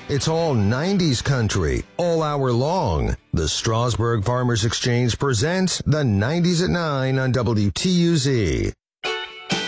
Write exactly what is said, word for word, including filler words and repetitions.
It's all nineties country, all hour long. The Strasburg Farmers Exchange presents the nineties at nine on W T U Z.